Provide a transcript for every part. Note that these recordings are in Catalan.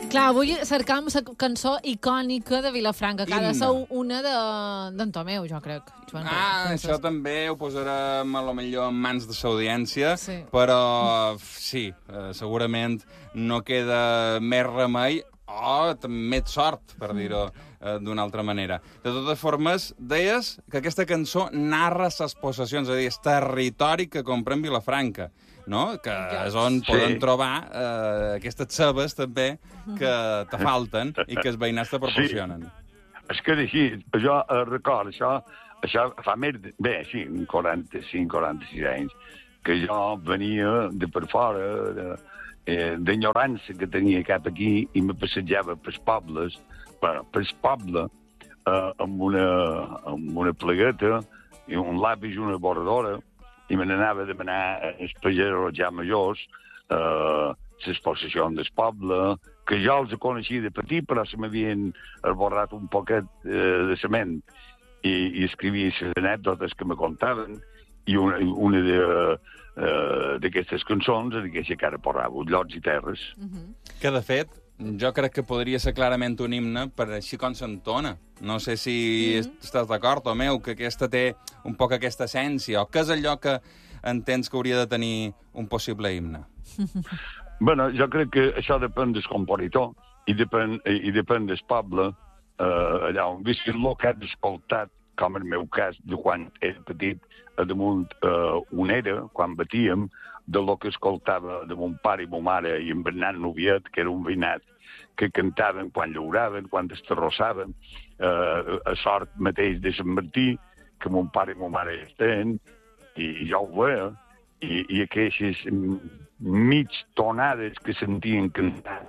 Clar, avui cercàvem la cançó icònica de Vilafranca, que ha de ser una d'en Tomeu, jo crec. Això també ho posarem a lo millor en mans de l'audiència, però sí, segurament no queda més remei o més sort, per dir-ho d'una altra manera. De totes formes, deies que aquesta cançó narra les possessions, és a dir, el territori que comprèn Vilafranca, no? Que és on poden trobar aquestes cebes, també, que te falten i que els veïnats te proporcionen. És que així, jo record, això fa més de... Bé, sí, 45-46 anys, que jo venia de per fora, d'ignorància que tenia cap aquí, i me passejava pels pobles, pels pobles, amb una plegueta, i un làpis i una bordadora, i me n'anava a demanar als pagesos ja majors les possessions del poble, que jo els coneixia de petit, però se m'havien esborrat un poquet de la ment, i escrivia les anècdotes que me contaven, i una d'aquestes cançons és aquesta que ara portava, Llots i Terres. Que, de fet, jo crec que podria ser clarament un himne per així com s'entona. No sé si estàs d'acord, Tomeu, que aquesta té un poc aquesta essència, o què és allò que entens que hauria de tenir un possible himne? Bueno, jo crec que això depèn del compositor i depèn del poble, allà on visquis el que has escoltat, com en el meu cas, de quan era petit, a damunt on era, quan batíem, de lo que escoltava de mon pare i mon mare i en Bernat Noviet, que era un veïnat, que cantaven quan llauraven, quan esterrossaven, a sort mateix de Sant Martí, que mon pare i mon mare estan, i jo ho veia, i aquestes mig tonades que sentien cantar.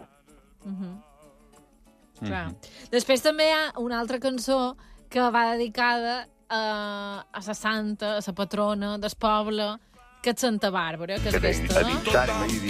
Després també hi ha una altra cançó que va dedicada a la santa, a la patrona del poble, que és Santa Bàrbara, que és aquesta, no?